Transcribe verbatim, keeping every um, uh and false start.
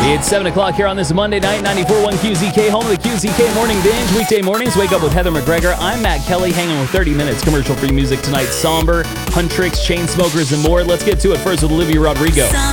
It's seven o'clock here on this Monday night, ninety-four point one Q Z K, home of the Q Z K Morning Binge. Weekday mornings, wake up with Heather McGregor. I'm Matt Kelly, hanging with thirty minutes commercial-free music tonight. Somber, Huntrix, Chainsmokers, and more. Let's get to it first with Olivia Rodrigo.